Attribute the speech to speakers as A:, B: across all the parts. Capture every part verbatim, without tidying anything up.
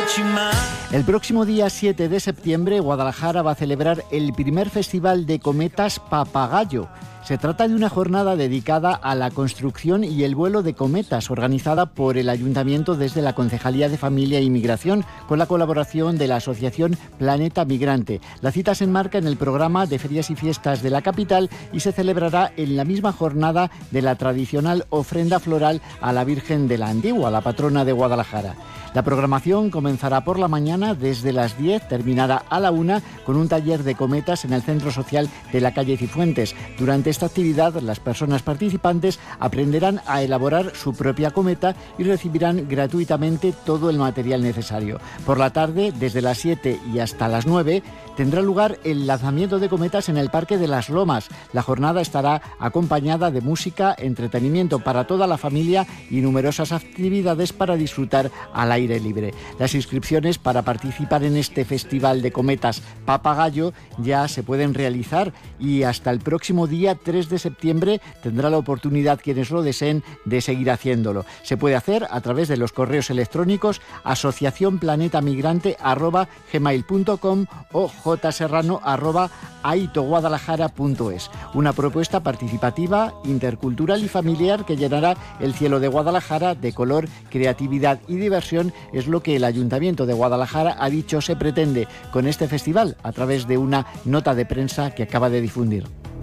A: El próximo día siete de septiembre, Guadalajara va a celebrar el primer festival de cometas Papagayo. Se trata de una jornada dedicada a la construcción y el vuelo de cometas, organizada por el Ayuntamiento desde la Concejalía de Familia e Inmigración, con la colaboración de la Asociación Planeta Migrante. La cita se enmarca en el programa de ferias y fiestas de la capital y se celebrará en la misma jornada de la tradicional ofrenda floral a la Virgen de la Antigua, la patrona de Guadalajara. La programación comenzará por la mañana desde las diez, terminará a la una con un taller de cometas en el Centro Social de la calle Cifuentes. Durante esta actividad, las personas participantes aprenderán a elaborar su propia cometa y recibirán gratuitamente todo el material necesario. Por la tarde, desde las siete y hasta las nueve, tendrá lugar el lanzamiento de cometas en el Parque de las Lomas. La jornada estará acompañada de música, entretenimiento para toda la familia y numerosas actividades para disfrutar al aire libre. Las inscripciones para participar en este festival de cometas Papagayo ya se pueden realizar y hasta el próximo día tres de septiembre tendrá la oportunidad quienes lo deseen de seguir haciéndolo. Se puede hacer a través de los correos electrónicos asociación planeta migrante arroba gmail punto com o jserrano arroba aitoguadalajara punto es. Una propuesta participativa, intercultural y familiar que llenará el cielo de Guadalajara de color, creatividad y diversión. Es lo que el Ayuntamiento de Guadalajara ha dicho se pretende con este festival a través de una nota de prensa que acaba de difundir.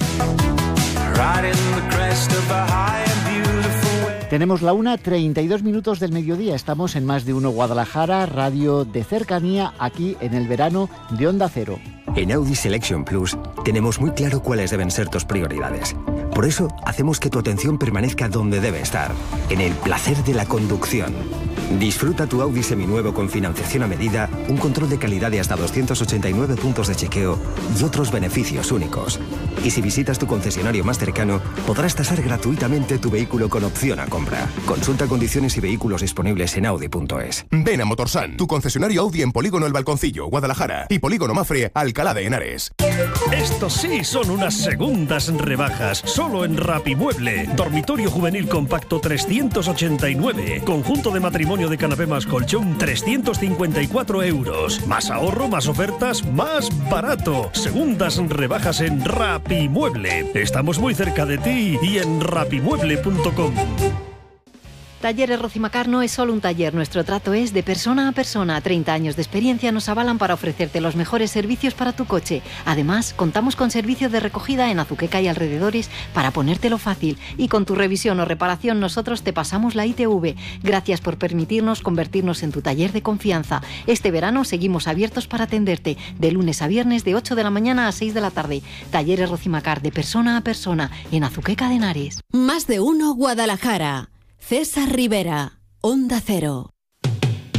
A: Tenemos la una, treinta y dos minutos del mediodía. Estamos en Más de Uno Guadalajara, radio de cercanía, aquí en el verano de Onda Cero.
B: En Audi Selection Plus tenemos muy claro cuáles deben ser tus prioridades. Por eso hacemos que tu atención permanezca donde debe estar, en el placer de la conducción. Disfruta tu Audi seminuevo con financiación a medida, un control de calidad de hasta doscientos ochenta y nueve puntos de chequeo y otros beneficios únicos. Y si visitas tu concesionario más cercano, podrás tasar gratuitamente tu vehículo con opción a compra. Consulta condiciones y vehículos disponibles en audi punto es.
C: Ven a Motorsan, tu concesionario Audi en Polígono El Balconcillo, Guadalajara, y Polígono Mafre, Alcalá de Henares.
D: Estos sí son unas segundas rebajas, solo en Rapimueble. Dormitorio juvenil compacto trescientos ochenta y nueve. Conjunto de matrimonio de canapé más colchón trescientos cincuenta y cuatro euros. Más ahorro, más ofertas, más barato. Segundas rebajas en Rapimueble. Estamos muy cerca de ti y en rapimueble punto com.
E: Talleres Rocimacar no es solo un taller, nuestro trato es de persona a persona. treinta años de experiencia nos avalan para ofrecerte los mejores servicios para tu coche. Además, contamos con servicio de recogida en Azuqueca y alrededores para ponértelo fácil. Y con tu revisión o reparación nosotros te pasamos la I T V. Gracias por permitirnos convertirnos en tu taller de confianza. Este verano seguimos abiertos para atenderte, de lunes a viernes de ocho de la mañana a seis de la tarde. Talleres Rocimacar, de persona a persona, en Azuqueca de Henares.
F: Más de Uno Guadalajara. César Rivera, Onda Cero.